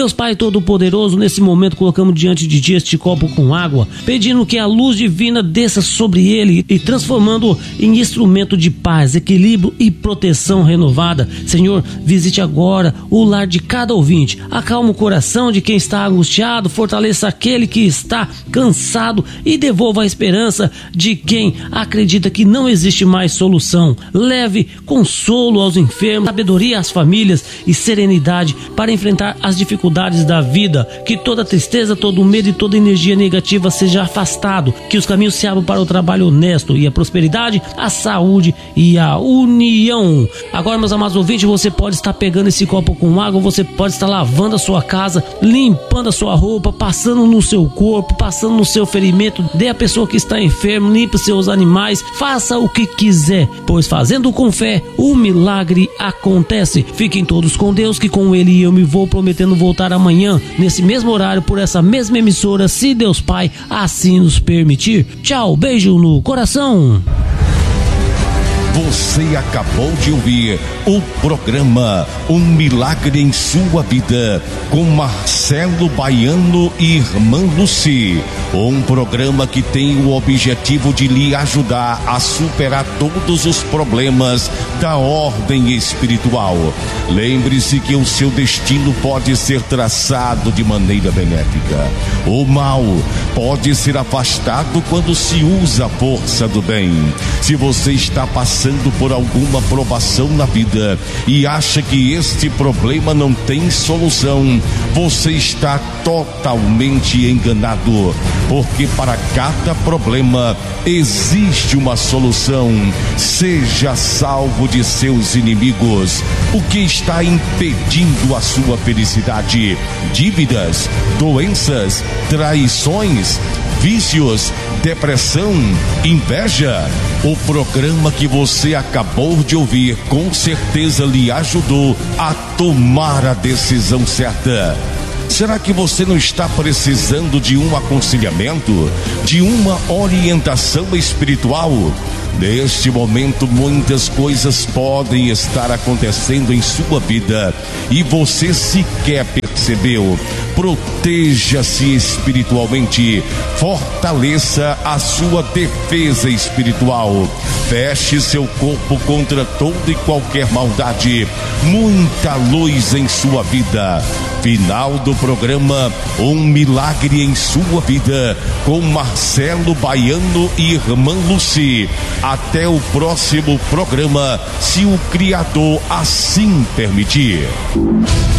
Deus Pai Todo-Poderoso, nesse momento colocamos diante de Ti este copo com água, pedindo que a luz divina desça sobre ele e transformando em instrumento de paz, equilíbrio e proteção renovada. Senhor, visite agora o lar de cada ouvinte, acalma o coração de quem está angustiado, fortaleça aquele que está cansado e devolva a esperança de quem acredita que não existe mais solução. Leve consolo aos enfermos, sabedoria às famílias e serenidade para enfrentar as dificuldades da vida. Que toda tristeza, todo medo e toda energia negativa seja afastado, que os caminhos se abram para o trabalho honesto e a prosperidade, a saúde e a união. Agora, meus amados ouvintes, você pode estar pegando esse copo com água, você pode estar lavando a sua casa, limpando a sua roupa, passando no seu corpo, passando no seu ferimento, dê a pessoa que está enferma, limpe seus animais, faça o que quiser, pois fazendo com fé, o milagre acontece. Fiquem todos com Deus, que com Ele eu me vou, prometendo voltar amanhã, nesse mesmo horário, por essa mesma emissora, se Deus Pai assim nos permitir. Tchau, beijo no coração. Você acabou de ouvir o programa Um Milagre em Sua Vida, com Marcelo Baiano e Irmã Lucy. Um programa que tem o objetivo de lhe ajudar a superar todos os problemas da ordem espiritual. Lembre-se que o seu destino pode ser traçado de maneira benéfica. O mal pode ser afastado quando se usa a força do bem. Se você está passando por alguma provação na vida e acha que este problema não tem solução, você está totalmente enganado, porque para cada problema existe uma solução. Seja salvo de seus inimigos. O que está impedindo a sua felicidade? Dívidas, doenças, traições, vícios, depressão, inveja? O programa que você acabou de ouvir com certeza lhe ajudou a tomar a decisão certa. Será que você não está precisando de um aconselhamento, de uma orientação espiritual? Neste momento, muitas coisas podem estar acontecendo em sua vida e você sequer percebeu. Proteja-se espiritualmente, fortaleça a sua defesa espiritual, feche seu corpo contra toda e qualquer maldade, muita luz em sua vida. Final do programa Um Milagre em Sua Vida, com Marcelo Baiano e Irmã Lucy. Até o próximo programa, se o Criador assim permitir.